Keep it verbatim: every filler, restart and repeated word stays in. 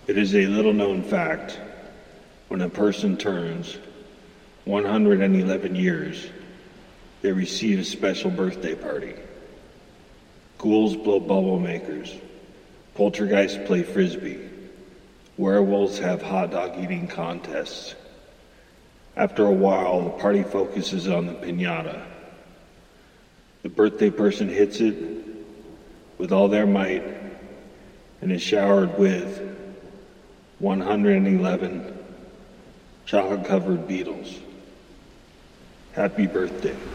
It is a little known fact, when a person turns one hundred eleven years, they receive a special birthday party. Ghouls blow bubble makers, poltergeists play frisbee, werewolves have hot dog eating contests. After a while, the party focuses on the piñata. The birthday person hits it with all their might and is showered with one hundred eleven chocolate-covered beetles. Happy birthday.